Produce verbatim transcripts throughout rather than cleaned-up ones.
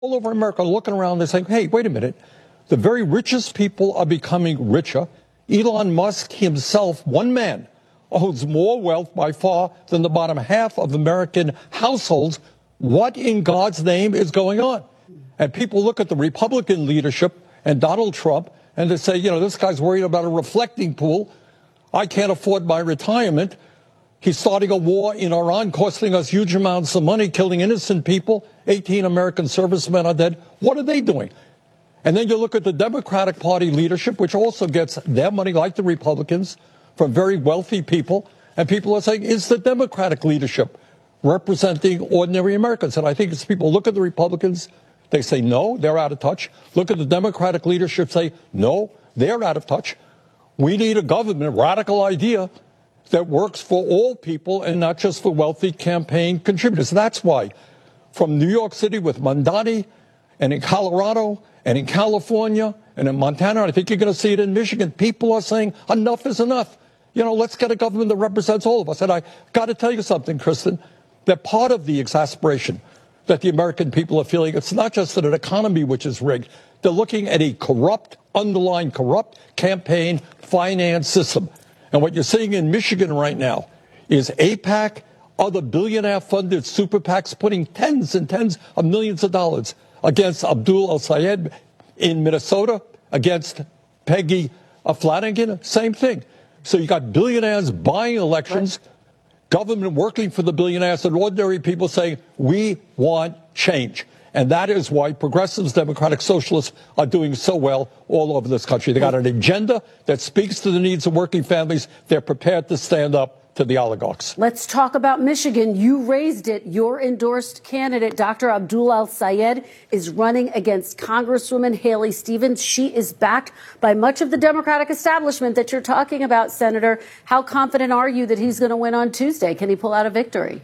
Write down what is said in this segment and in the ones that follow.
all over America looking around, they're saying, hey, wait a minute. The very richest people are becoming richer. Elon Musk himself, one man, owns more wealth by far than the bottom half of American households. What in God's name is going on? And people look at the Republican leadership and Donald Trump, and they say, you know, this guy's worried about a reflecting pool. I can't afford my retirement. He's starting a war in Iran, costing us huge amounts of money, killing innocent people. eighteen American servicemen are dead. What are they doing? And then you look at the Democratic Party leadership, which also gets their money, like the Republicans, from very wealthy people. And people are saying, is the Democratic leadership representing ordinary Americans? And I think it's people look at the Republicans, they say, no, they're out of touch. Look at the Democratic leadership, say, no, they're out of touch. We need a government, a radical idea that works for all people and not just for wealthy campaign contributors. That's why from New York City with Mamdani and in Colorado and in California and in Montana, and I think you're going to see it in Michigan, people are saying enough is enough. You know, let's get a government that represents all of us. And I got to tell you something, Kristen, that part of the exasperation that the American people are feeling, it's not just an economy which is rigged. They're looking at a corrupt, underlying corrupt campaign finance system. And what you're seeing in Michigan right now is AIPAC, other billionaire-funded super PACs putting tens and tens of millions of dollars against Abdul El-Sayed in Minnesota, against Peggy Flanagan, same thing. So you got billionaires buying elections, government working for the billionaires, and ordinary people saying, we want change. And that is why progressives, democratic socialists are doing so well all over this country. They got an agenda that speaks to the needs of working families. They're prepared to stand up to the oligarchs. Let's talk about Michigan. You raised it. Your endorsed candidate, Doctor Abdul El-Sayed, is running against Congresswoman Haley Stevens. She is backed by much of the Democratic establishment that you're talking about, Senator. How confident are you that he's going to win on Tuesday? Can he pull out a victory?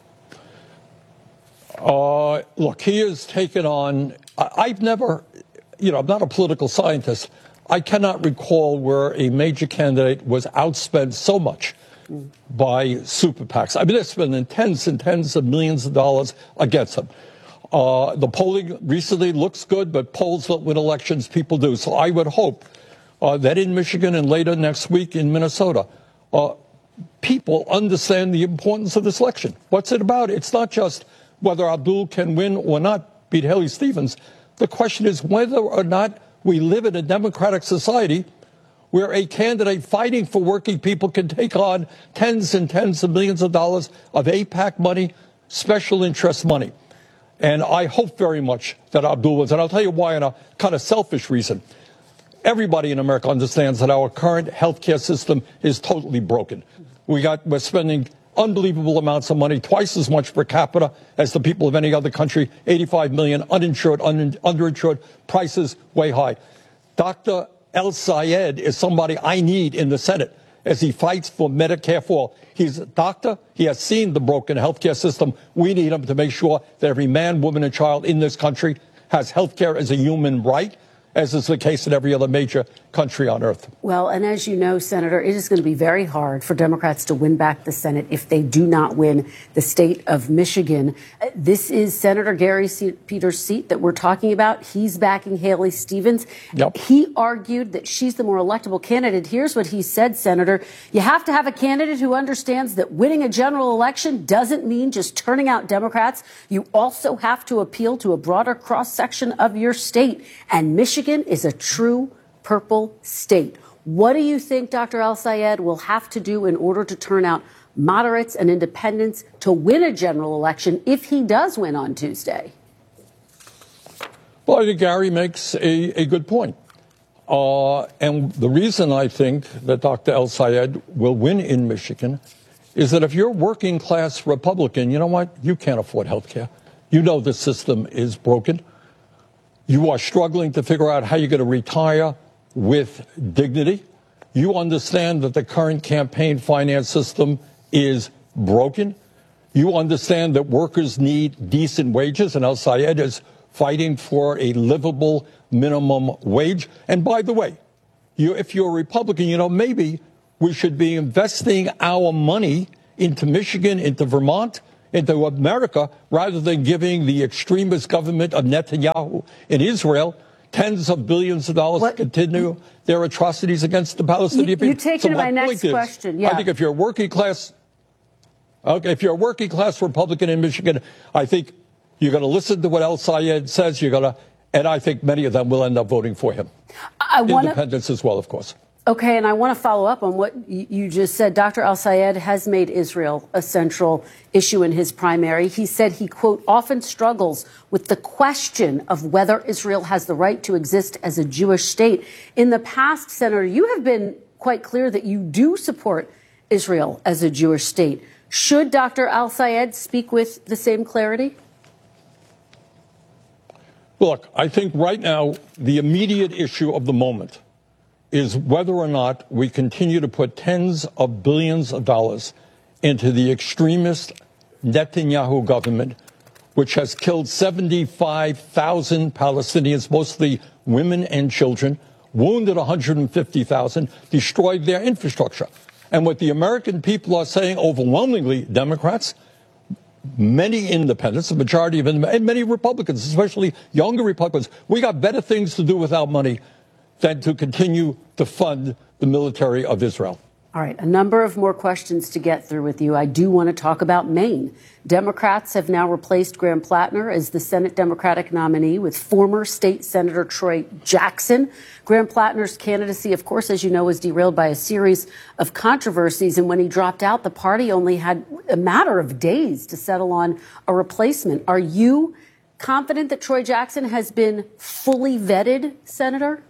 Uh, look, he has taken on, I, I've never, you know, I'm not a political scientist. I cannot recall where a major candidate was outspent so much mm. by super PACs. I mean, they're spending tens and tens of millions of dollars against him. Uh, the polling recently looks good, but polls don't win elections, people do. So I would hope uh, that in Michigan and later next week in Minnesota, uh, people understand the importance of this election. What's it about? It's not just whether Abdul can win or not, beat Haley Stevens. The question is whether or not we live in a democratic society where a candidate fighting for working people can take on tens and tens of millions of dollars of AIPAC money, special interest money. And I hope very much that Abdul wins. And I'll tell you why, on a kind of selfish reason. Everybody in America understands that our current healthcare system is totally broken. We got, we're spending unbelievable amounts of money, twice as much per capita as the people of any other country, eighty-five million uninsured, un- underinsured, prices way high. Doctor El-Sayed is somebody I need in the Senate as he fights for Medicare for all. He's a doctor. He has seen the broken healthcare system. We need him to make sure that every man, woman, and child in this country has healthcare as a human right, as is the case in every other major country on earth. Well, and as you know, Senator, it is going to be very hard for Democrats to win back the Senate if they do not win the state of Michigan. This is Senator Gary Peters' seat that we're talking about. He's backing Haley Stevens. Yep. He argued that she's the more electable candidate. Here's what he said, Senator. You have to have a candidate who understands that winning a general election doesn't mean just turning out Democrats. You also have to appeal to a broader cross-section of your state. And Michigan is a true purple state. What do you think Doctor El-Sayed will have to do in order to turn out moderates and independents to win a general election if he does win on Tuesday? Well, I think Gary makes a, a good point. Uh, and the reason I think that Doctor El-Sayed will win in Michigan is that if you're a working class Republican, you know what? You can't afford health care. You know the system is broken. You are struggling to figure out how you're going to retire with dignity. You understand that the current campaign finance system is broken. You understand that workers need decent wages, and El-Sayed is fighting for a livable minimum wage. And by the way, you, if you're a Republican, you know, maybe we should be investing our money into Michigan, into Vermont, into America rather than giving the extremist government of Netanyahu in Israel tens of billions of dollars what? to continue their atrocities against the Palestinian you, people. You take so me to my next is, question. Yeah. I think if you're a working class, okay, if you're a working class Republican in Michigan, I think you're going to listen to what al-Sayed says. You're going to, and I think many of them will end up voting for him. I wanna, Independents as well, of course. Okay, and I want to follow up on what you just said. Doctor al-Sayed has made Israel a central issue in his primary. He said he, quote, often struggles with the question of whether Israel has the right to exist as a Jewish state. In the past, Senator, you have been quite clear that you do support Israel as a Jewish state. Should Doctor al-Sayed speak with the same clarity? Look, I think right now the immediate issue of the moment is whether or not we continue to put tens of billions of dollars into the extremist Netanyahu government, which has killed seventy-five thousand Palestinians, mostly women and children, wounded one hundred fifty thousand, destroyed their infrastructure. And what the American people are saying, overwhelmingly Democrats, many independents, the majority of them, and many Republicans, especially younger Republicans, we got better things to do with our money than to continue to fund the military of Israel. All right, a number of more questions to get through with you. I do want to talk about Maine. Democrats have now replaced Graham Plattner as the Senate Democratic nominee with former State Senator Troy Jackson. Graham Plattner's candidacy, of course, as you know, was derailed by a series of controversies. And when he dropped out, the party only had a matter of days to settle on a replacement. Are you confident that Troy Jackson has been fully vetted, Senator?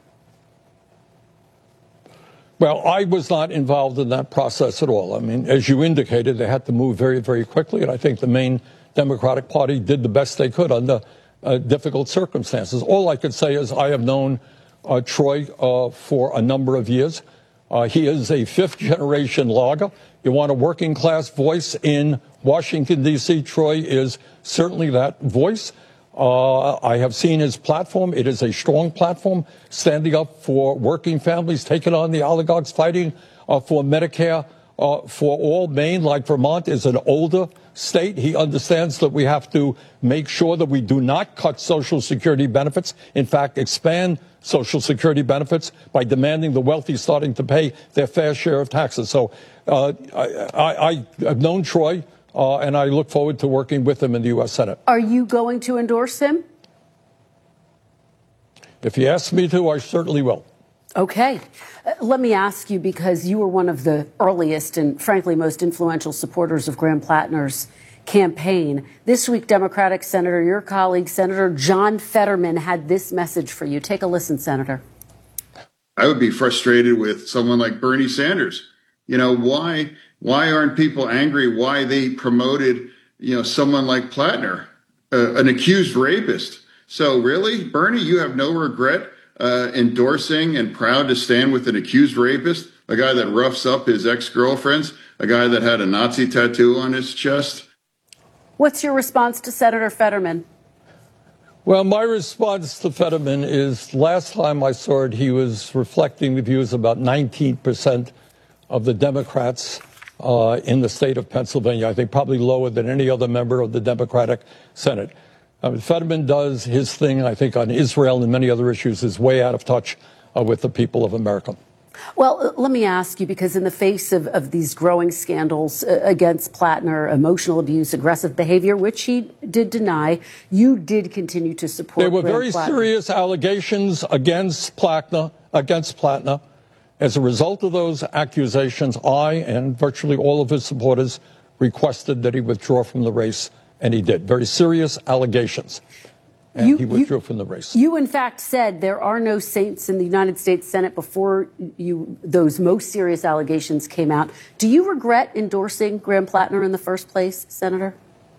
Well, I was not involved in that process at all. I mean, as you indicated, they had to move very, very quickly. And I think the Maine Democratic Party did the best they could under uh, difficult circumstances. All I could say is I have known uh, Troy uh, for a number of years. Uh, he is a fifth generation logger. You want a working class voice in Washington, D C. Troy is certainly that voice. Uh, I have seen his platform. It is a strong platform, standing up for working families, taking on the oligarchs, fighting uh, for Medicare uh, for all. Maine, like Vermont, is an older state. He understands that we have to make sure that we do not cut Social Security benefits. In fact, expand Social Security benefits by demanding the wealthy starting to pay their fair share of taxes. So uh, I, I, I have known Troy. Uh, and I look forward to working with him in the U S Senate. Are you going to endorse him? If he asks me to, I certainly will. Okay. Uh, let me ask you, because you were one of the earliest and, frankly, most influential supporters of Graham Plattner's campaign. This week, Democratic Senator, your colleague, Senator John Fetterman, had this message for you. Take a listen, Senator. I would be frustrated with someone like Bernie Sanders. You know, why why aren't people angry why they promoted, you know, someone like Plattner, uh, an accused rapist? So really, Bernie, you have no regret uh, endorsing and proud to stand with an accused rapist, a guy that roughs up his ex-girlfriends, a guy that had a Nazi tattoo on his chest? What's your response to Senator Fetterman? Well, my response to Fetterman is last time I saw it, he was reflecting the views of about nineteen percent of the Democrats uh, in the state of Pennsylvania. I think probably lower than any other member of the Democratic Senate. I mean, Fetterman does his thing, I think, on Israel and many other issues, is way out of touch uh, with the people of America. Well, let me ask you, because in the face of, of these growing scandals uh, against Plattner, emotional abuse, aggressive behavior, which he did deny, you did continue to support There were Graham very Plattner. serious allegations against Plattner, against Plattner. As a result of those accusations, I and virtually all of his supporters requested that he withdraw from the race, and he did. Very serious allegations. And You- he withdrew you- from the race. You, in fact, said there are no saints in the United States Senate before you those most serious allegations came out. Do you regret endorsing Graham Plattner in the first place, Senator?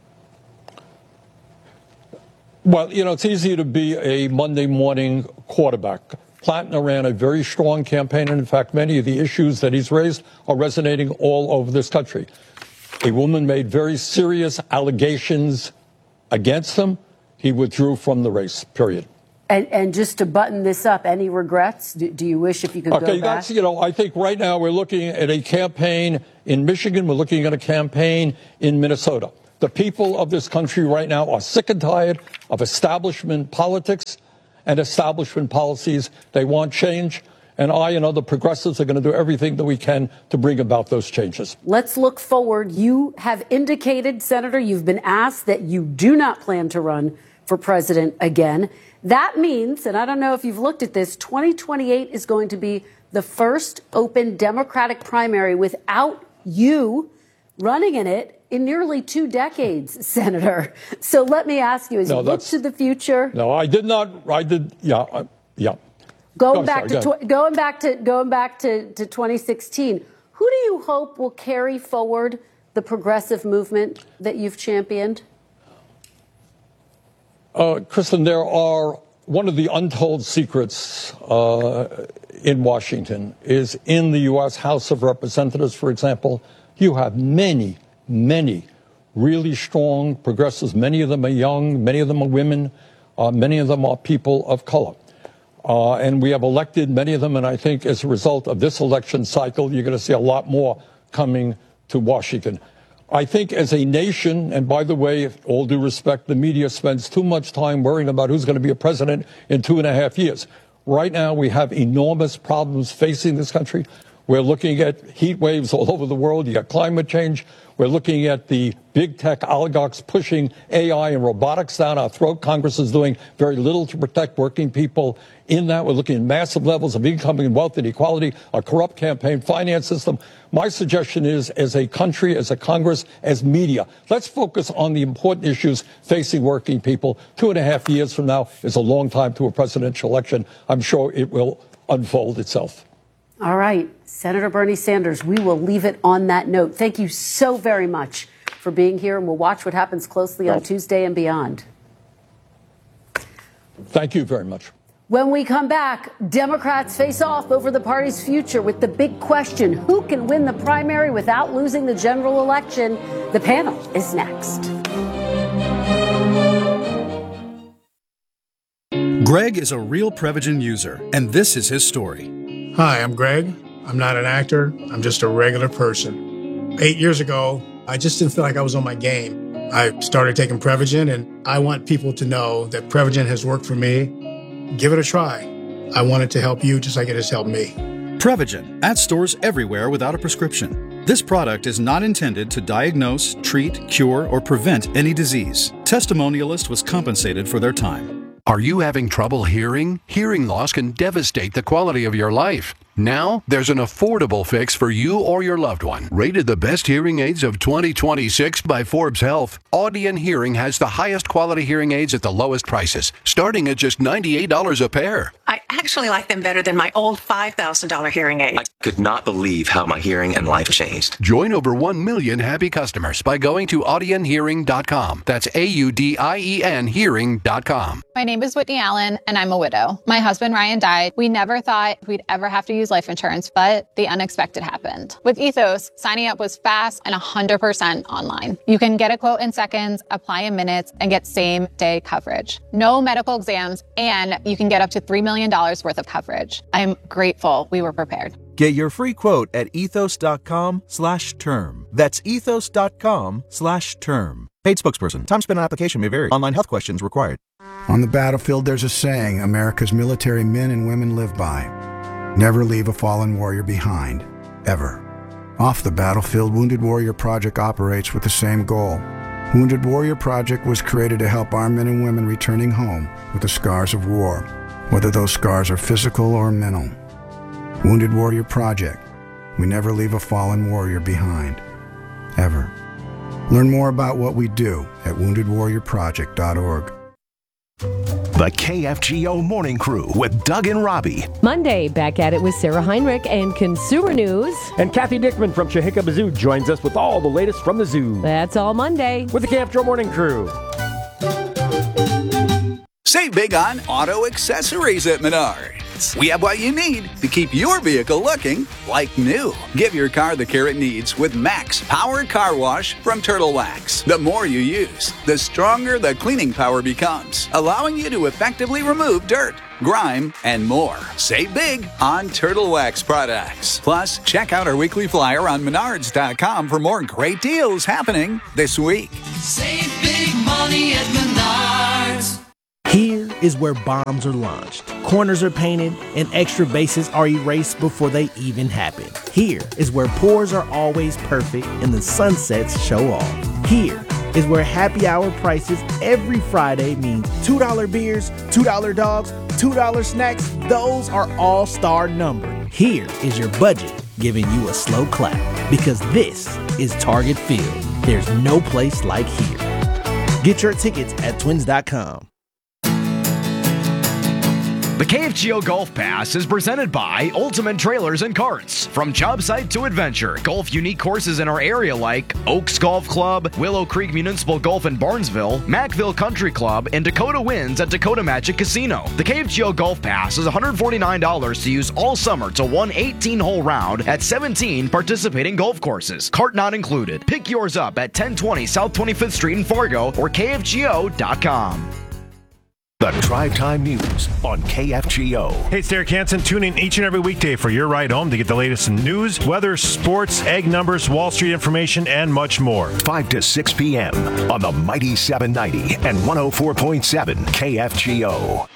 Well, you know, it's easy to be a Monday morning quarterback. Plattner ran a very strong campaign, and in fact, many of the issues that he's raised are resonating all over this country. A woman made very serious allegations against him. He withdrew from the race, period. And, and just to button this up, any regrets? Do, do you wish if you could Okay, go back? that's, you know, I think right now we're looking at a campaign in Michigan. We're looking at a campaign in Minnesota. The people of this country right now are sick and tired of establishment politics and establishment policies. They want change. And I and other progressives are going to do everything that we can to bring about those changes. Let's look forward. You have indicated, Senator, you've been asked that you do not plan to run for president again. That means, and I don't know if you've looked at this, twenty twenty-eight is going to be the first open Democratic primary without you running in it in nearly two decades, Senator. So let me ask you, as no, you look to the future. No, I did not. I did. Yeah. Uh, yeah. Going oh, back sorry, to tw- going back to going back to, to twenty sixteen, who do you hope will carry forward the progressive movement that you've championed? Uh, Kristen, there are one of the untold secrets uh, in Washington is in the U S House of Representatives, for example. You have many, many really strong progressives. Many of them are young. Many of them are women. Uh, many of them are people of color. Uh, and we have elected many of them. And I think as a result of this election cycle, you're going to see a lot more coming to Washington. I think as a nation, and by the way, all due respect, the media spends too much time worrying about who's going to be a president in two and a half years. Right now, we have enormous problems facing this country. We're looking at heat waves all over the world. You got climate change. We're looking at the big tech oligarchs pushing A I and robotics down our throat. Congress is doing very little to protect working people in that. We're looking at massive levels of income and wealth inequality, a corrupt campaign finance system. My suggestion is, as a country, as a Congress, as media, let's focus on the important issues facing working people. Two and a half years from now is a long time to a presidential election. I'm sure it will unfold itself. All right, Senator Bernie Sanders, we will leave it on that note. Thank you so very much for being here, and we'll watch what happens closely on Tuesday and beyond. Thank you very much. When we come back, Democrats face off over the party's future with the big question, who can win the primary without losing the general election? The panel is next. Greg is a real Prevagen user, and this is his story. Hi, I'm Greg. I'm not an actor. I'm just a regular person. Eight years ago, I just didn't feel like I was on my game. I started taking Prevagen, and I want people to know that Prevagen has worked for me. Give it a try. I want it to help you just like it has helped me. Prevagen, at stores everywhere without a prescription. This product is not intended to diagnose, treat, cure, or prevent any disease. Testimonialist was compensated for their time. Are you having trouble hearing? Hearing loss can devastate the quality of your life. Now, there's an affordable fix for you or your loved one. Rated the best hearing aids of twenty twenty-six by Forbes Health, Audion Hearing has the highest quality hearing aids at the lowest prices, starting at just ninety-eight dollars a pair. I actually like them better than my old five thousand dollars hearing aid. I could not believe how my hearing and life changed. Join over one million happy customers by going to audion hearing dot com. That's A U D I E N hearing dot com. My name is Whitney Allen, and I'm a widow. My husband, Ryan, died. We never thought we'd ever have to use life insurance, but the unexpected happened. With Ethos, signing up was fast and one hundred percent online. You can get a quote in seconds, apply in minutes, and get same-day coverage. No medical exams, and you can get up to three million dollars worth of coverage. I'm grateful we were prepared. Get your free quote at ethos.com slash term. That's ethos.com slash term. Paid spokesperson. Time spent on application may vary. Online health questions required. On the battlefield, there's a saying America's military men and women live by. Never leave a fallen warrior behind. Ever. Off the battlefield, Wounded Warrior Project operates with the same goal. Wounded Warrior Project was created to help our men and women returning home with the scars of war, whether those scars are physical or mental. Wounded Warrior Project. We never leave a fallen warrior behind. Ever. Learn more about what we do at wounded warrior project dot org. The K F G O Morning Crew with Doug and Robbie. Monday, back at it with Sarah Heinrich and Consumer News. And Kathy Dickman from Chahika Zoo joins us with all the latest from the zoo. That's all Monday. With the K F G O Morning Crew. Save big on auto accessories at Menards. We have what you need to keep your vehicle looking like new. Give your car the care it needs with Max Power Car Wash from Turtle Wax. The more you use, the stronger the cleaning power becomes, allowing you to effectively remove dirt, grime, and more. Save big on Turtle Wax products. Plus, check out our weekly flyer on menards dot com for more great deals happening this week. Save big money at Menards. Here is where bombs are launched, corners are painted, and extra bases are erased before they even happen. Here is where pours are always perfect and the sunsets show off. Here is where happy hour prices every Friday means two dollar beers, two dollar dogs, two dollar snacks. Those are all-star numbered. Here is your budget giving you a slow clap because this is Target Field. There's no place like here. Get your tickets at twins dot com. The K F G O Golf Pass is presented by Ultimate Trailers and Carts. From job site to adventure, golf unique courses in our area like Oaks Golf Club, Willow Creek Municipal Golf in Barnesville, Mackville Country Club, and Dakota Winds at Dakota Magic Casino. The K F G O Golf Pass is one hundred forty-nine dollars to use all summer to one eighteen-hole round at seventeen participating golf courses. Cart not included. Pick yours up at ten twenty South twenty-fifth Street in Fargo or K F G O dot com. The Drive Time News on K F G O. Hey, it's Derek Hansen. Tune in each and every weekday for your ride home to get the latest in news, weather, sports, egg numbers, Wall Street information, and much more. five to six p.m. on the Mighty seven ninety and one oh four point seven K F G O.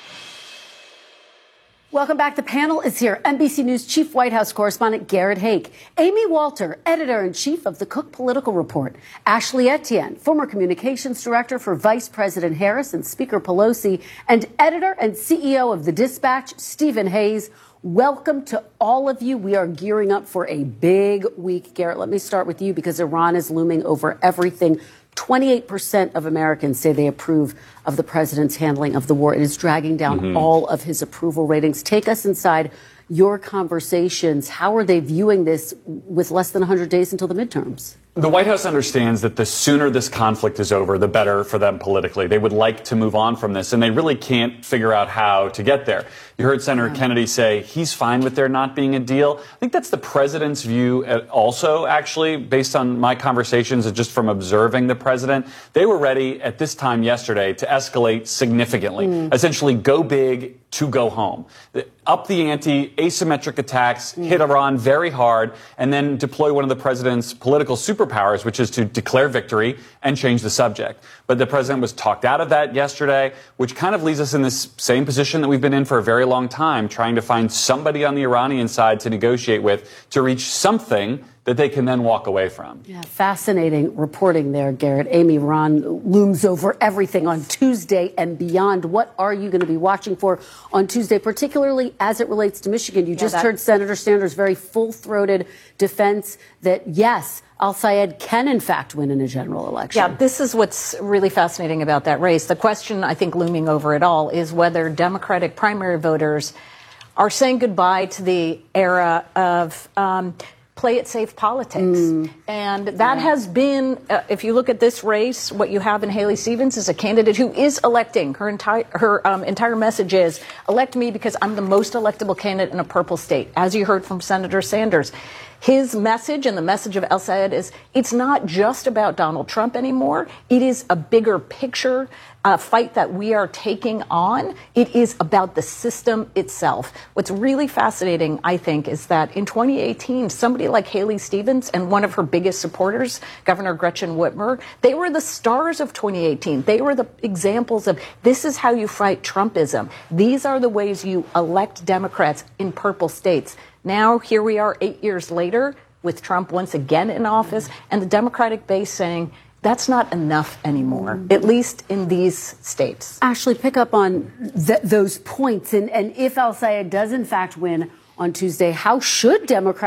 Welcome back. The panel is here. N B C News Chief White House Correspondent Garrett Haake, Amy Walter, Editor-in-Chief of the Cook Political Report, Ashley Etienne, former Communications Director for Vice President Harris and Speaker Pelosi, and Editor and C E O of The Dispatch, Stephen Hayes. Welcome to all of you. We are gearing up for a big week. Garrett, let me start with you because Iran is looming over everything. twenty-eight percent of Americans say they approve of the president's handling of the war. It is dragging down mm-hmm. all of his approval ratings. Take us inside your conversations. How are they viewing this with less than one hundred days until the midterms? The White House understands that the sooner this conflict is over, the better for them politically. They would like to move on from this, and they really can't figure out how to get there. You heard Senator yeah. Kennedy say he's fine with there not being a deal. I think that's the president's view also, actually, based on my conversations and just from observing the president. They were ready at this time yesterday to escalate significantly, mm. essentially go big to go home. Up the ante, asymmetric attacks, mm. hit Iran very hard, and then deploy one of the president's political superpowers, which is to declare victory and change the subject. But the president was talked out of that yesterday, which kind of leaves us in this same position that we've been in for a very long time, trying to find somebody on the Iranian side to negotiate with to reach something that they can then walk away from. Yeah, fascinating reporting there, Garrett. Amy, Iran looms over everything on Tuesday and beyond. What are you going to be watching for on Tuesday, particularly as it relates to Michigan? You yeah, just that- heard Senator Sanders' very full-throated defense that, yes, Al-Sayed can, in fact, win in a general election. Yeah, this is what's really fascinating about that race. The question, I think, looming over it all is whether Democratic primary voters are saying goodbye to the era of um, play it safe politics. Mm. And that yeah. has been, uh, if you look at this race, what you have in Haley Stevens is a candidate who is electing. Her entire her um, entire message is, elect me because I'm the most electable candidate in a purple state, as you heard from Senator Sanders. His message and the message of Al-Sayed is it's not just about Donald Trump anymore. It is a bigger picture uh, fight that we are taking on. It is about the system itself. What's really fascinating, I think, is that in twenty eighteen, somebody like Haley Stevens and one of her biggest supporters, Governor Gretchen Whitmer, they were the stars of twenty eighteen. They were the examples of this is how you fight Trumpism. These are the ways you elect Democrats in purple states. Now, here we are eight years later with Trump once again in office and the Democratic base saying that's not enough anymore, mm-hmm. at least in these states. Ashley, pick up on th- those points. And, and if Al-Sayed does, in fact, win on Tuesday, how should Democrats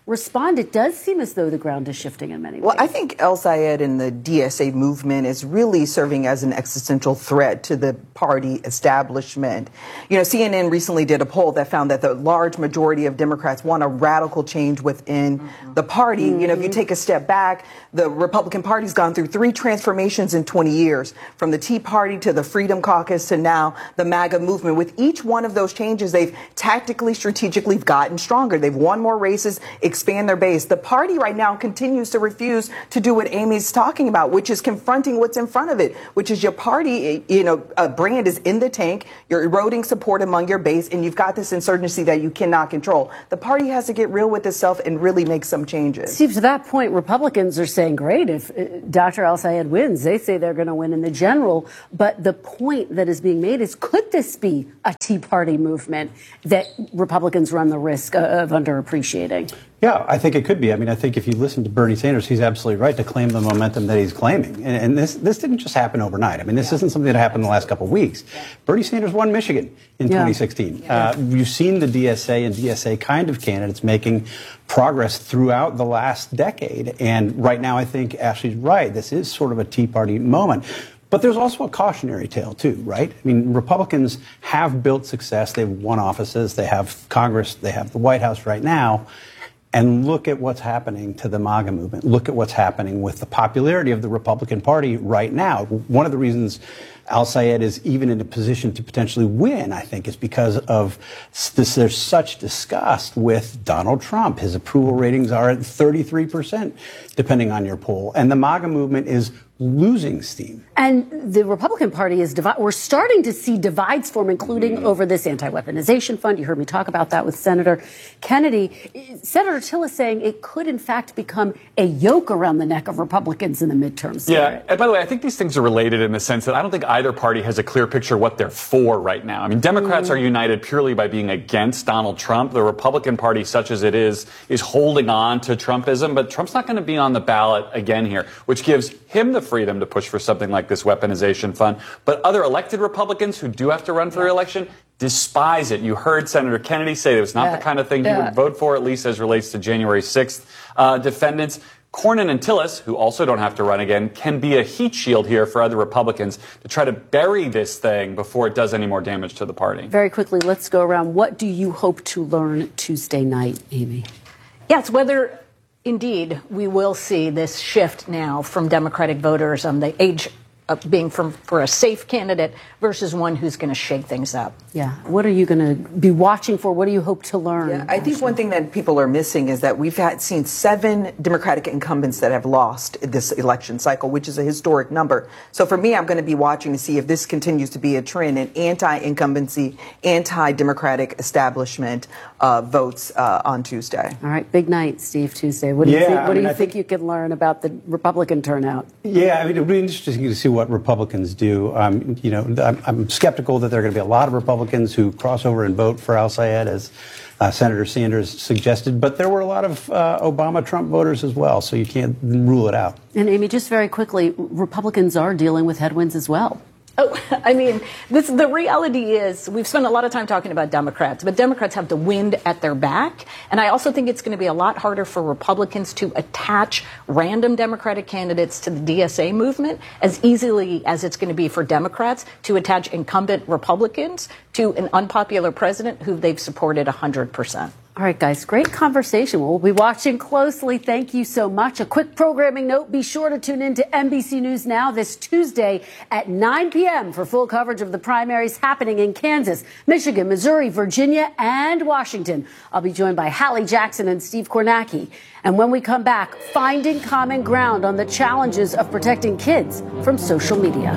respond, it does seem as though the ground is shifting in many ways. Well, I think El-Sayed and the D S A movement is really serving as an existential threat to the party establishment. You know, C N N recently did a poll that found that the large majority of Democrats want a radical change within mm-hmm. the party. Mm-hmm. You know, if you take a step back, the Republican Party's gone through three transformations in twenty years, from the Tea Party to the Freedom Caucus to now the MAGA movement. With each one of those changes, they've tactically, strategically gotten stronger. They've won more races, expand their base. The party right now continues to refuse to do what Amy's talking about, which is confronting what's in front of it, which is your party, you know, a brand is in the tank, you're eroding support among your base, and you've got this insurgency that you cannot control. The party has to get real with itself and really make some changes. Steve, to that point, Republicans are saying, great, if Doctor El-Sayed wins, they say they're going to win in the general. But the point that is being made is, could this be a Tea Party movement that Republicans run the risk of underappreciating? Yeah, I think it could be. I mean, I think if you listen to Bernie Sanders, he's absolutely right to claim the momentum that he's claiming. And, and this this didn't just happen overnight. I mean, this yeah. isn't something that happened in the last couple of weeks. Yeah. Bernie Sanders won Michigan in yeah. twenty sixteen. Yeah. Uh, you've seen the D S A and D S A kind of candidates making progress throughout the last decade. And right now, I think Ashley's right. This is sort of a Tea Party moment. But there's also a cautionary tale, too, right? I mean, Republicans have built success. They've won offices. They have Congress. They have the White House right now. And look at what's happening to the MAGA movement. Look at what's happening with the popularity of the Republican Party right now. One of the reasons El-Sayed is even in a position to potentially win, I think, is because of this. There's such disgust with Donald Trump. His approval ratings are at thirty-three percent, depending on your poll. And the MAGA movement is losing steam. And the Republican Party is divided. We're starting to see divides form, including mm. over this anti-weaponization fund. You heard me talk about that with Senator Kennedy. Senator Till is saying it could, in fact, become a yoke around the neck of Republicans in the midterms. Yeah. And by the way, I think these things are related in the sense that I don't think either party has a clear picture what they're for right now. I mean, Democrats mm. are united purely by being against Donald Trump. The Republican Party, such as it is, is holding on to Trumpism. But Trump's not going to be on the ballot again here, which gives him the freedom to push for something like this weaponization fund. But other elected Republicans who do have to run for re-election despise it. You heard Senator Kennedy say it was not yeah. the kind of thing yeah. he would vote for, at least as relates to January sixth uh, defendants. Cornyn and Tillis, who also don't have to run again, can be a heat shield here for other Republicans to try to bury this thing before it does any more damage to the party. Very quickly, let's go around. What do you hope to learn Tuesday night, Amy? Yes, whether indeed we will see this shift now from Democratic voters on the age of being from, for a safe candidate versus one who's going to shake things up. Yeah. What are you going to be watching for? What do you hope to learn? Yeah, I think one thing that people are missing is that we've had seen seven Democratic incumbents that have lost this election cycle, which is a historic number. So for me, I'm going to be watching to see if this continues to be a trend in anti-incumbency, anti-democratic establishment uh, votes uh, on Tuesday. All right. Big night, Steve, Tuesday. What do you yeah, think, what I mean, do you I think, think you can learn about the Republican turnout? Yeah, I mean, it would be interesting to see what Republicans do. Um, you know, I'm, I'm skeptical that there are going to be a lot of Republicans who cross over and vote for El-Sayed, as uh, Senator Sanders suggested. But there were a lot of uh, Obama-Trump voters as well, so you can't rule it out. And Amy, just very quickly, Republicans are dealing with headwinds as well. Oh, I mean, this, the reality is we've spent a lot of time talking about Democrats, but Democrats have the wind at their back. And I also think it's going to be a lot harder for Republicans to attach random Democratic candidates to the D S A movement as easily as it's going to be for Democrats to attach incumbent Republicans to an unpopular president who they've supported one hundred percent. All right, guys, great conversation. We'll be watching closely. Thank you so much. A quick programming note. Be sure to tune in to N B C News Now this Tuesday at nine p.m. for full coverage of the primaries happening in Kansas, Michigan, Missouri, Virginia, and Washington. I'll be joined by Hallie Jackson and Steve Kornacki. And when we come back, finding common ground on the challenges of protecting kids from social media.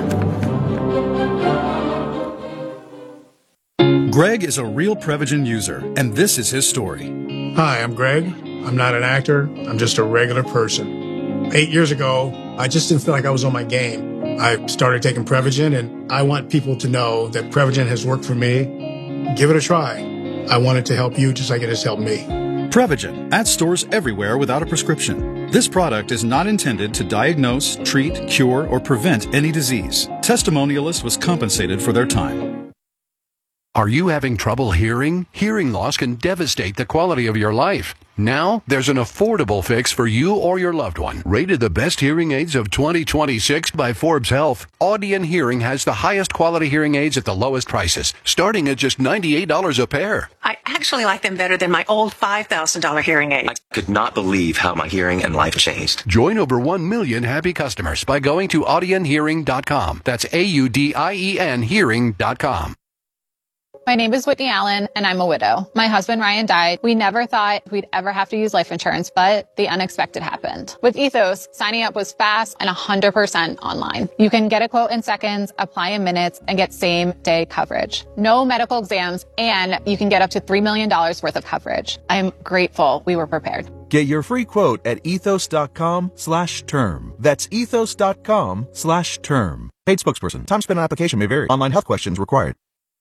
Greg is a real Prevagen user, and this is his story. Hi, I'm Greg. I'm not an actor. I'm just a regular person. Eight years ago, I just didn't feel like I was on my game. I started taking Prevagen, and I want people to know that Prevagen has worked for me. Give it a try. I want it to help you just like it has helped me. Prevagen, at stores everywhere without a prescription. This product is not intended to diagnose, treat, cure, or prevent any disease. Testimonialist was compensated for their time. Are you having trouble hearing? Hearing loss can devastate the quality of your life. Now, there's an affordable fix for you or your loved one. Rated the best hearing aids of twenty twenty-six by Forbes Health, Audion Hearing has the highest quality hearing aids at the lowest prices, starting at just ninety-eight dollars a pair. I actually like them better than my old five thousand dollars hearing aid. I could not believe how my hearing and life changed. Join over one million happy customers by going to audion hearing dot com. That's A U D I E N hearing dot com. My name is Whitney Allen, and I'm a widow. My husband, Ryan, died. We never thought we'd ever have to use life insurance, but the unexpected happened. With Ethos, signing up was fast and one hundred percent online. You can get a quote in seconds, apply in minutes, and get same-day coverage. No medical exams, and you can get up to three million dollars worth of coverage. I'm grateful we were prepared. Get your free quote at ethos.com slash term. That's ethos.com slash term. Paid spokesperson. Time spent on application may vary. Online health questions required.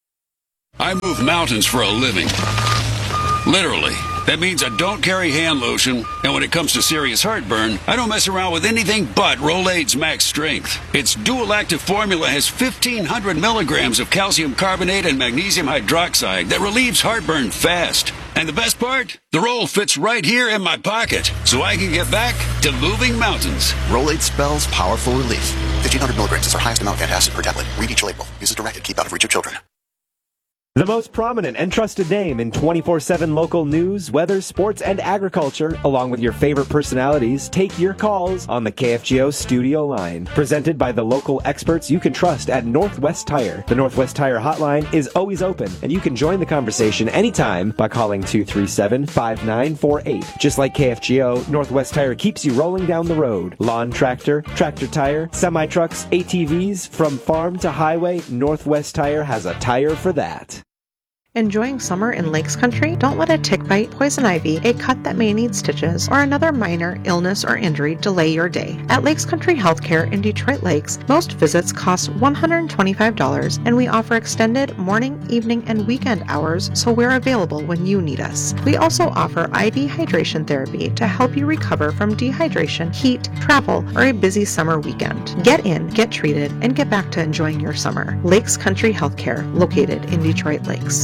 I move mountains for a living. Literally. That means I don't carry hand lotion, and when it comes to serious heartburn, I don't mess around with anything but Rolaids Max Strength. Its dual-active formula has fifteen hundred milligrams of calcium carbonate and magnesium hydroxide that relieves heartburn fast. And the best part? The roll fits right here in my pocket, so I can get back to moving mountains. Rolaids spells powerful relief. fifteen hundred milligrams is our highest amount of antacid per tablet. Read each label. Use as directed. Keep out of reach of children. The most prominent and trusted name in twenty-four seven local news, weather, sports, and agriculture, along with your favorite personalities, take your calls on the K F G O studio line. Presented by the local experts you can trust at Northwest Tire. The Northwest Tire hotline is always open, and you can join the conversation anytime by calling two three seven, five nine four eight. Just like K F G O, Northwest Tire keeps you rolling down the road. Lawn tractor, tractor tire, semi-trucks, A T Vs, from farm to highway, Northwest Tire has a tire for that. Enjoying summer in Lakes Country? Don't let a tick bite, poison ivy, a cut that may need stitches, or another minor illness or injury delay your day. At Lakes Country Healthcare in Detroit Lakes, most visits cost one hundred twenty-five dollars, and we offer extended morning, evening, and weekend hours, so we're available when you need us. We also offer I V hydration therapy to help you recover from dehydration, heat, travel, or a busy summer weekend. Get in, get treated, and get back to enjoying your summer. Lakes Country Healthcare, located in Detroit Lakes.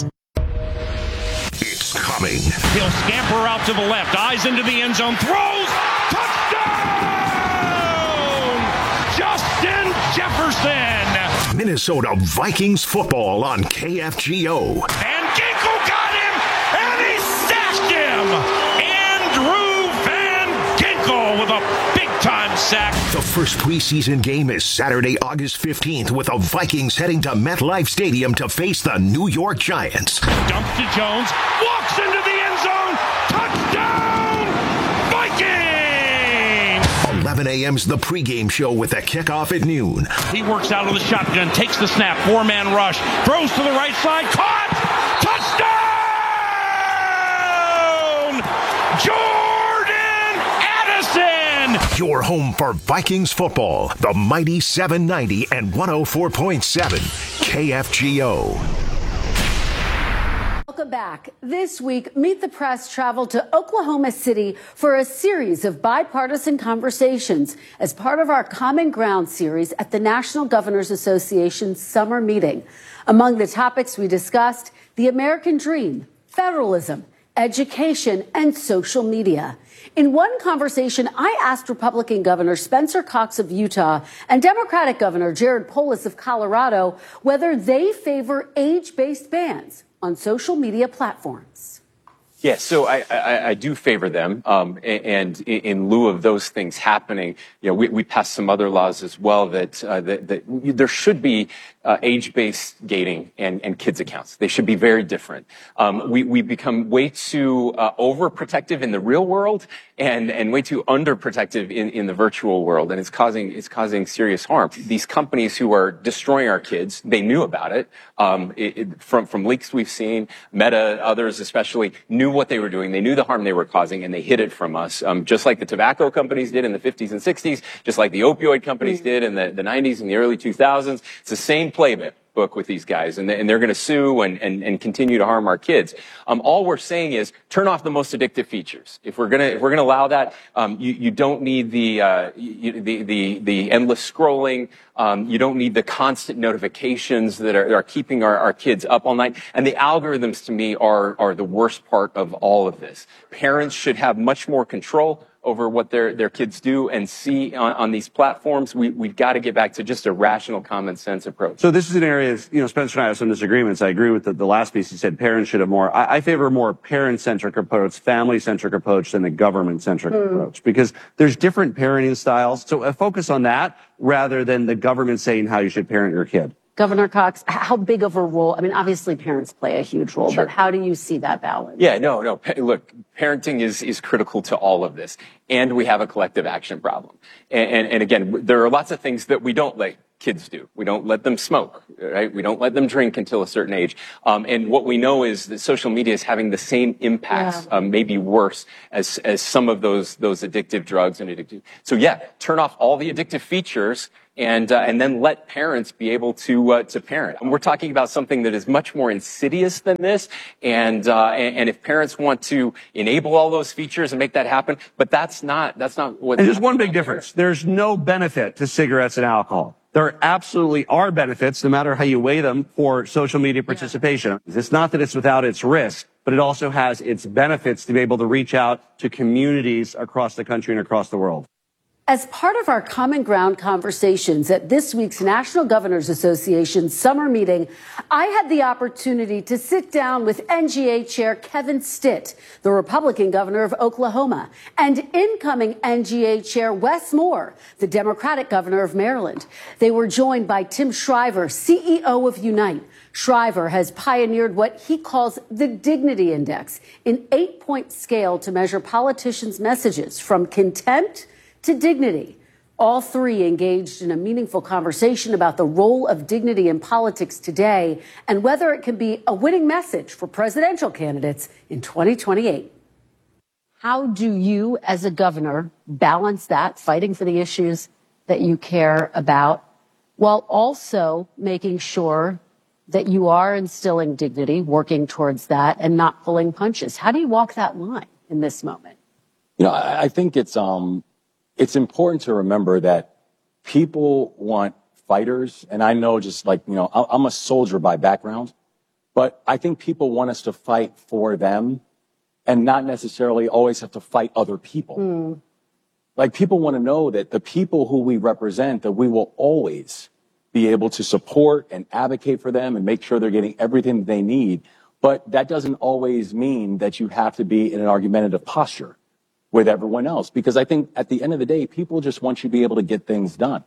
Coming. He'll scamper out to the left, eyes into the end zone, throws, touchdown! Justin Jefferson! Minnesota Vikings football on K F G O. And Ginkel got him, and he sacked him! Andrew Van Ginkel with a big-time sack. The first preseason game is Saturday, August fifteenth, with the Vikings heading to MetLife Stadium to face the New York Giants. Dumps to Jones, walks into the end zone, touchdown, Vikings! eleven a.m.'s the pregame show with the kickoff at noon. He works out of the shotgun, takes the snap, four-man rush, throws to the right side, caught, touchdown! Jordan Addison! Your home for Vikings football, the mighty seven ninety and one oh four point seven K F G O. Welcome back. This week, Meet the Press traveled to Oklahoma City for a series of bipartisan conversations as part of our Common Ground series at the National Governors Association's summer meeting. Among the topics we discussed, the American dream, federalism, education, and social media. In one conversation, I asked Republican Governor Spencer Cox of Utah and Democratic Governor Jared Polis of Colorado whether they favor age-based bans on social media platforms. Yes, so I, I, I do favor them, um, and in, in lieu of those things happening, you know, we, we passed some other laws as well that uh, that, that there should be uh, age-based gating and, and kids accounts. They should be very different. Um, we we become way too uh, overprotective in the real world and and way too underprotective in, in the virtual world, and it's causing it's causing serious harm. These companies who are destroying our kids, they knew about it. Um, it, it from from leaks we've seen, Meta, others especially knew what they were doing. They knew the harm they were causing, and they hid it from us, um, just like the tobacco companies did in the fifties and sixties, just like the opioid companies did in the, the nineties and the early two thousands. It's the same playbook. book with these guys, and, they, and they're going to sue and, and, and continue to harm our kids. Um, all we're saying is turn off the most addictive features. If we're going to if we're going to allow that, um, you, you don't need the, uh, you, the the the endless scrolling. Um, you don't need the constant notifications that are, are keeping our, our kids up all night. And the algorithms, to me, are are the worst part of all of this. Parents should have much more control over what their, their kids do and see on, on these platforms. We, we've got to get back to just a rational, common sense approach. So this is an area, of, you know, Spencer and I have some disagreements. I agree with the, the last piece. He said parents should have more. I, I favor a more parent-centric approach, family-centric approach than a government-centric mm. approach, because there's different parenting styles. So uh, focus on that rather than the government saying how you should parent your kid. Governor Cox, how big of a role? I mean, obviously parents play a huge role, sure. but how do you see that balance? Yeah, no, no. Look, parenting is, is critical to all of this. And we have a collective action problem. And, and, and again, there are lots of things that we don't let kids do. We don't let them smoke, right? We don't let them drink until a certain age. Um, and what we know is that social media is having the same impacts, yeah. um, maybe worse, as, as some of those, those addictive drugs and addictive. So yeah, turn off all the addictive features and uh, and then let parents be able to uh, to parent. And we're talking about something that is much more insidious than this. And, uh, and and if parents want to enable all those features and make that happen, but that's not that's not what. And there's one big difference. There's no benefit to cigarettes and alcohol. There absolutely are benefits, no matter how you weigh them, for social media participation. Yeah. It's not that it's without its risk, but it also has its benefits to be able to reach out to communities across the country and across the world. As part of our Common Ground conversations at this week's National Governors Association summer meeting, I had the opportunity to sit down with N G A Chair Kevin Stitt, the Republican governor of Oklahoma, and incoming N G A Chair Wes Moore, the Democratic governor of Maryland. They were joined by Tim Shriver, C E O of Unite. Shriver has pioneered what he calls the Dignity Index, an eight-point scale to measure politicians' messages from contempt to dignity. All three engaged in a meaningful conversation about the role of dignity in politics today and whether it can be a winning message for presidential candidates in twenty twenty-eight. How do you, as a governor, balance that, fighting for the issues that you care about, while also making sure that you are instilling dignity, working towards that, and not pulling punches? How do you walk that line in this moment? You know, I, I think it's um. It's important to remember that people want fighters, and I know just like, you know, I'm a soldier by background, but I think people want us to fight for them and not necessarily always have to fight other people. Mm. Like, people want to know that the people who we represent, that we will always be able to support and advocate for them and make sure they're getting everything they need. But that doesn't always mean that you have to be in an argumentative posture with everyone else, because I think at the end of the day, people just want you to be able to get things done.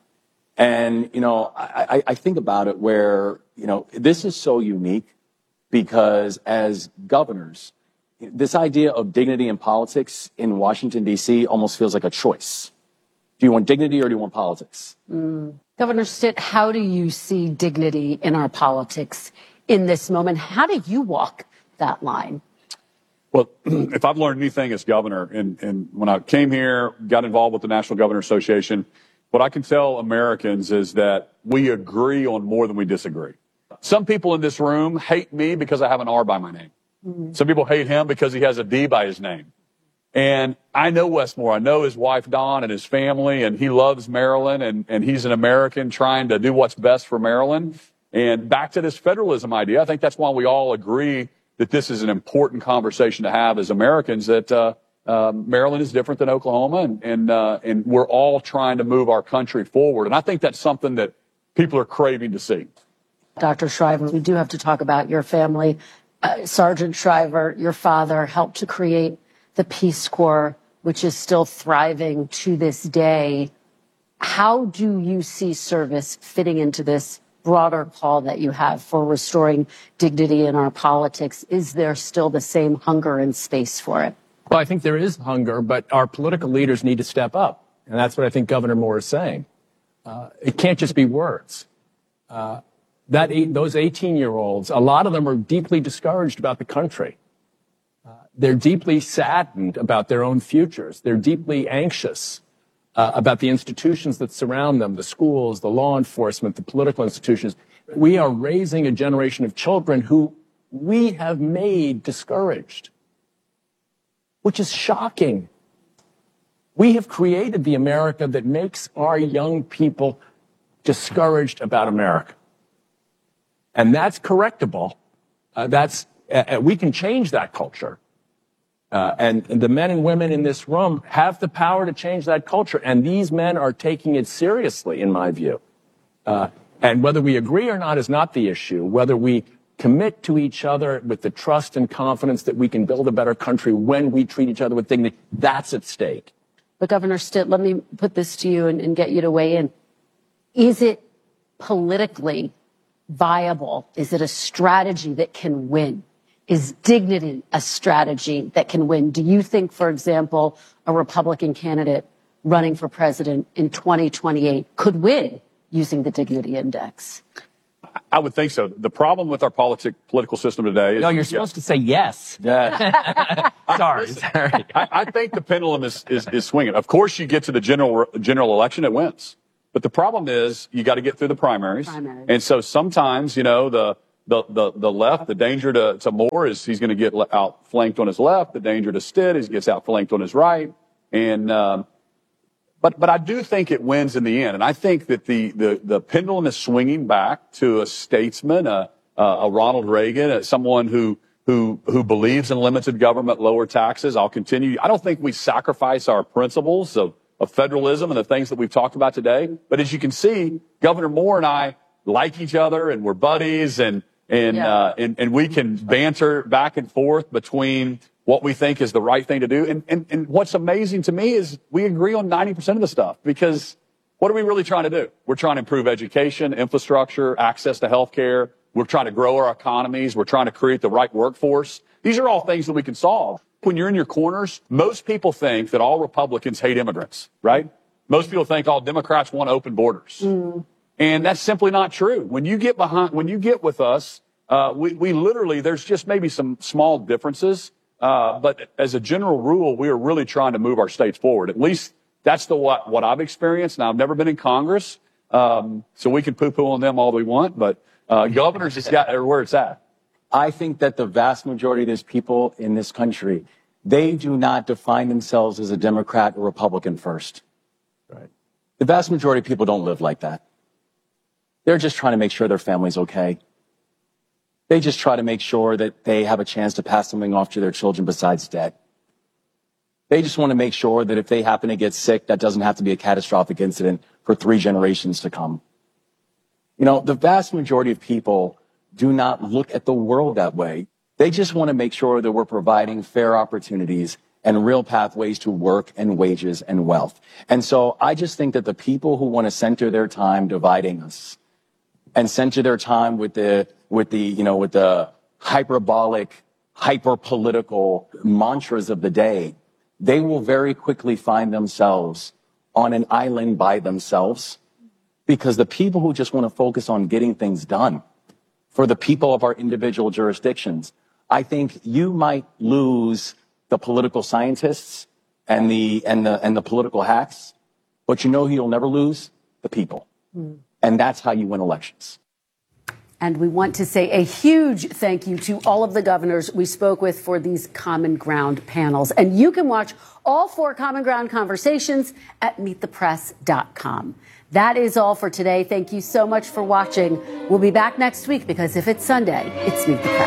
And, you know, I, I think about it where, you know, this is so unique because as governors, this idea of dignity in politics in Washington, D C almost feels like a choice. Do you want dignity or do you want politics? Mm. Governor Stitt, how do you see dignity in our politics in this moment? How do you walk that line? Well, if I've learned anything as governor, and, and when I came here, got involved with the National Governor Association, what I can tell Americans is that we agree on more than we disagree. Some people in this room hate me because I have an R by my name. Mm-hmm. Some people hate him because he has a D by his name. And I know Wes Moore. I know his wife, Dawn, and his family, and he loves Maryland, and, and he's an American trying to do what's best for Maryland. And back to this federalism idea, I think that's why we all agree that this is an important conversation to have as Americans, that uh, uh, Maryland is different than Oklahoma, and and, uh, and we're all trying to move our country forward. And I think that's something that people are craving to see. Doctor Shriver, we do have to talk about your family. Uh, Sergeant Shriver, your father, helped to create the Peace Corps, which is still thriving to this day. How do you see service fitting into this broader call that you have for restoring dignity in our politics? Is there still the same hunger and space for it? Well, I think there is hunger, but our political leaders need to step up. And that's what I think Governor Moore is saying. Uh, it can't just be words. Uh, that eight, those eighteen-year-olds, a lot of them are deeply discouraged about the country. Uh, they're deeply saddened about their own futures. They're deeply anxious Uh, about the institutions that surround them, the schools, the law enforcement, the political institutions. We are raising a generation of children who we have made discouraged, which is shocking. We have created the America that makes our young people discouraged about America. And that's correctable. Uh, that's, uh, we can change that culture. Uh, and the men and women in this room have the power to change that culture. And these men are taking it seriously, in my view. Uh, and whether we agree or not is not the issue. Whether we commit to each other with the trust and confidence that we can build a better country when we treat each other with dignity, that's at stake. But Governor Stitt, let me put this to you and, and get you to weigh in. Is it politically viable? Is it a strategy that can win? Is dignity a strategy that can win? Do you think, for example, a Republican candidate running for president in twenty twenty-eight could win using the Dignity Index? I would think so. The problem with our politic, political system today is... No, you're supposed yeah. to say yes. Yeah. sorry, sorry. I, I think the pendulum is, is, is swinging. Of course, you get to the general general election, it wins. But the problem is you got to get through the primaries. primaries. And so sometimes, you know, the the the, the left, the danger to, to Moore is he's going to get outflanked on his left. The danger to Stitt is he gets outflanked on his right. And... Um, But but I do think it wins in the end, and I think that the the, the pendulum is swinging back to a statesman, a, a Ronald Reagan, a, someone who who who believes in limited government, lower taxes. I'll continue. I don't think we sacrifice our principles of, of federalism and the things that we've talked about today. But as you can see, Governor Moore and I like each other, and we're buddies, and and yeah. uh, and, and we can banter back and forth between what we think is the right thing to do. And, and, and what's amazing to me is we agree on ninety percent of the stuff, because what are we really trying to do? We're trying to improve education, infrastructure, access to health care. We're trying to grow our economies. We're trying to create the right workforce. These are all things that we can solve. When you're in your corners, most people think that all Republicans hate immigrants, right? Most people think all Democrats want open borders. Mm. And that's simply not true. When you get behind, when you get with us, uh, we, we literally, there's just maybe some small differences. Uh, but as a general rule, we are really trying to move our states forward. At least that's the what, what I've experienced. Now, I've never been in Congress, um, so we can poo-poo on them all we want, but uh, governors has got where it's at. I think that the vast majority of these people in this country, they do not define themselves as a Democrat or Republican first. Right. The vast majority of people don't live like that. They're just trying to make sure their family's okay. They just try to make sure that they have a chance to pass something off to their children besides debt. They just want to make sure that if they happen to get sick, that doesn't have to be a catastrophic incident for three generations to come. You know, the vast majority of people do not look at the world that way. They just want to make sure that we're providing fair opportunities and real pathways to work and wages and wealth. And so I just think that the people who want to center their time dividing us and center their time with the with the, you know, with the hyperbolic, hyper-political mantras of the day, they will very quickly find themselves on an island by themselves, because the people who just want to focus on getting things done for the people of our individual jurisdictions, I think you might lose the political scientists and the, and the, and the political hacks, but you know who you'll never lose? The people. Mm. And that's how you win elections. And we want to say a huge thank you to all of the governors we spoke with for these Common Ground panels. And you can watch all four Common Ground conversations at meet the press dot com. That is all for today. Thank you so much for watching. We'll be back next week, because if it's Sunday, it's Meet the Press.